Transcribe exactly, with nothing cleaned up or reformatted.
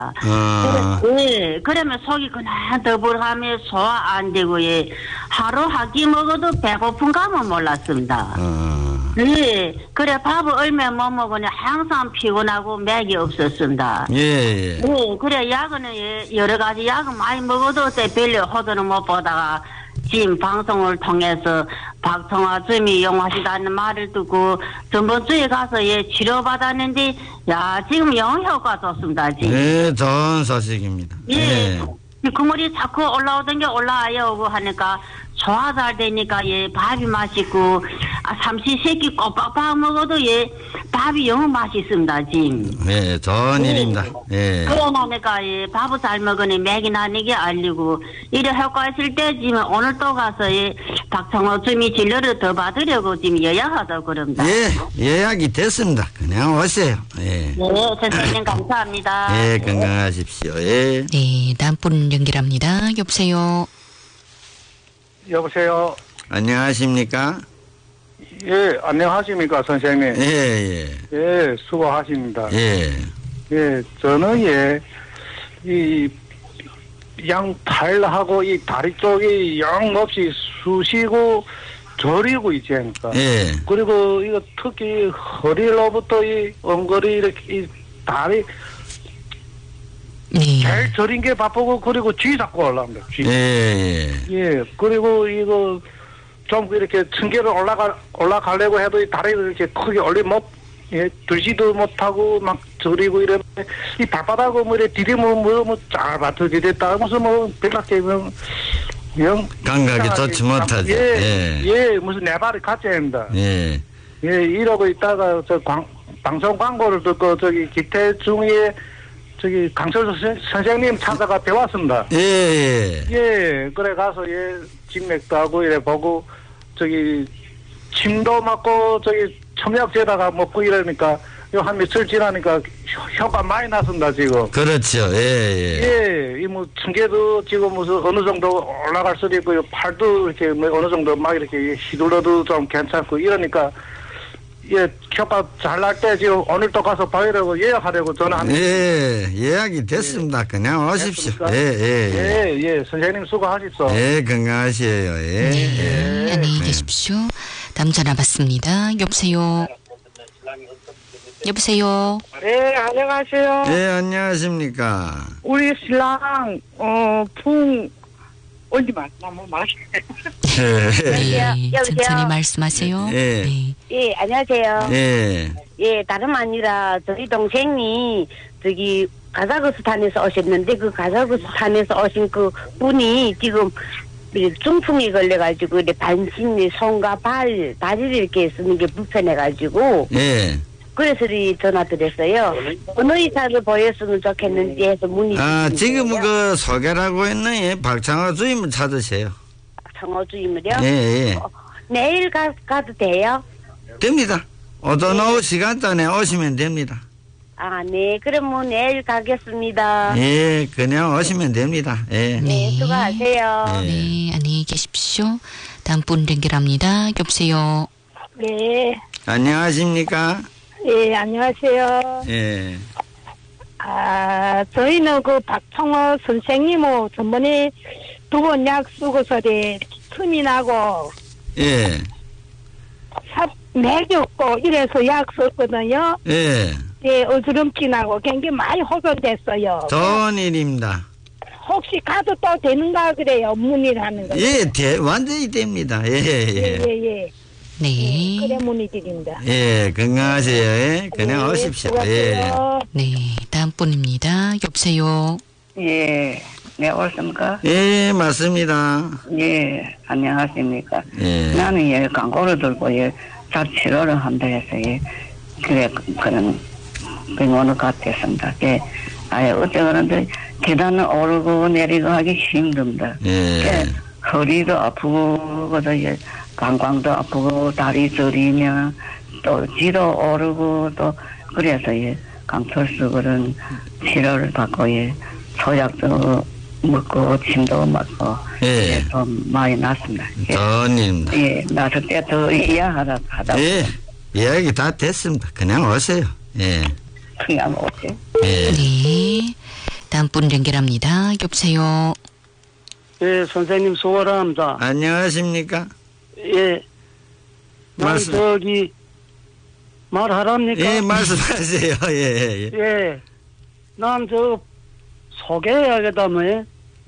아. 예, 그러면 속이 그냥 더불하며 소화 안 되고, 예, 하루 한 끼 먹어도 배고픈 감은 몰랐습니다. 아. 예, 그래, 밥을 얼마 못 먹으니 항상 피곤하고 맥이 없었습니다. 예, 예. 예, 그래, 약은, 예, 여러 가지 약은 많이 먹어도 별로 호도는 못 보다가, 지금 방송을 통해서 박청화 주임이 이용하시다는 말을 듣고 전번 주에 가서 예 치료받았는데 야 지금 영 효과 좋습니다. 지금. 네, 좋은 소식입니다. 예. 네. 그물이 자꾸 올라오던 게 올라와요 오고 하니까 소화 잘 되니까 예 밥이 맛있고 아 삼시세끼 꼬박꼬박 먹어도 예 밥이 영 맛있습니다. 지금. 네, 좋은 예. 일입니다. 예. 그러나니까 예 밥을 잘 먹으니 맥이 나는 게 알리고 이래 효과 있을 때 지금 오늘 또 가서 예 박청호 주임이 진료를 더 받으려고 지금 예약하다고 그럽니다. 예, 예약이 됐습니다. 그냥 오세요. 예. 네, 선생님 감사합니다. 예, 건강하십시오. 예. 네, 다음 분 연결합니다. 여보세요. 여보세요. 안녕하십니까? 예, 안녕하십니까, 선생님. 예, 예. 예, 수고하십니다. 예. 예, 저는 예, 이, 양 팔하고 이 다리 쪽이 양 없이 쑤시고 저리고 있지 않습니까? 예. 그리고 이거 특히 허리로부터 이 엉거리 이렇게 이 다리 네. 제일 저린 게 바쁘고 그리고 쥐 잡고 올라옵니다. 쥐. 예, 예. 예, 그리고 이거 좀 이렇게 층계를 올라가, 올라가려고 해도 이 다리를 이렇게 크게 올리 못, 예, 들지도 못하고 막 저리고 이러는데 이 발바닥을 뭐 이렇게 디디면 뭐, 뭐, 짧아서 디댔다. 무슨 뭐, 별났게 뭐, 영. 감각이 좋지 못하죠. 예, 예. 예, 무슨 내 발이 가짜입니다. 예. 예, 이러고 있다가 저 광, 방송 광고를 듣고 저기 기태 중에 저기 강철수 선- 선생님 찾아가 배웠습니다. 예, 예. 예, 그래 가서 예 진맥도 하고 이래 보고 저기 침도 맞고 저기 첨약제다가 먹고 이러니까 요 한 며칠 지나니까 효- 효과 많이 났습니다 지금. 그렇죠. 예, 예. 예, 이 뭐 층계도 지금 무슨 어느 정도 올라갈 수도 있고 요 팔도 이렇게 뭐 어느 정도 막 이렇게 휘둘러도 좀 괜찮고 이러니까 예 효과 잘 날 때 지금 오늘 또 가서 봐야라고 예약하려고 전화합니다. 예, 예약이 됐습니다. 그냥 오십시오. 됐습니까? 예, 예, 예. 예, 예, 선생님 수고하십시오. 예, 건강하시에요. 예. 네, 안녕히 네. 계십시오. 다음 전화 받습니다. 여보세요. 여보세요. 네, 안녕하세요. 예, 안녕하십니까. 우리 신랑, 어, 붕, 올지 마, 너무 맛있네. 예, 네, 여보세요? 천천히 말씀하세요. 예. 네. 예, 안녕하세요. 예. 예, 다름 아니라 저희 동생이 저기 카자흐스탄에서 오셨는데 그 카자흐스탄에서 오신 그 분이 지금 중풍이 걸려가지고 이제 반신이 손과 발, 다리를 이렇게 쓰는 게 불편해가지고 예. 그래서 이 전화 드렸어요. 어느 의사를 보였으면 좋겠는지 해서 문의. 아, 드린 지금 거예요. 그 소개라고 했는 예, 박창호 주임을 찾으세요. 청어 주임을요? 예, 예. 어, 내일 가, 가도 돼요? 됩니다. 오전 오후 시간단에 오시면 됩니다. 아, 네. 그러면 내일 가겠습니다. 예, 그냥 오시면 됩니다. 예. 네, 수고하세요. 예. 네, 안녕히 계십시오. 다음 분 연결합니다. 여보세요. 네, 안녕하십니까? 예, 안녕하세요. 예. 아, 저희는 그 박청호 선생님하고 전번에 두 번 약 쓰고서리 틈이 나고, 예. 삽, 맥이 없고 이래서 약 썼거든요. 예. 예, 어지럼증 나고 굉장히 많이 호전됐어요. 좋은 일입니다. 혹시 가도 또 되는가 그래요, 문의를 하는 거. 예, 대, 완전히 됩니다. 예, 예, 예. 예, 예. 네. 그래 문의드립니다. 예, 건강하세요. 예. 그냥 네, 오십시오. 예. 수고하세요. 네, 다음 분입니다. 여보세요. 예, 네, 옳습니까? 예, 맞습니다. 예, 안녕하십니까? 예. 나는 예, 광고를 들고 예, 잘 치료를 한다 해서 예, 그래, 그런 병원을 갔겠습니다. 예, 아예 어째 그런데 계단을 오르고 내리고 하기 힘듭니다. 예. 예, 허리도 아프고, 그래서 예, 방광도 아프고, 다리 저리면 또 지도 오르고 또, 그래서 예, 강철수 그런 치료를 받고 예, 소약도 먹고 침도 맞고 예. 예, 좀 많이 났습니다. 예, 좋은 일입니다. 예 나서 때 더 이야하다 하다 예. 이야기 다 됐습니다. 그냥 오세요. 예. 그냥 오지. 예. 네. 다음 분 연결합니다. 여보세요. 예, 선생님 수고합니다. 안녕하십니까? 예. 난 말씀. 저기 말하랍니까? 예, 말씀하세요. 예, 예, 예. 예. 난 저 소개해야겠다 뭐.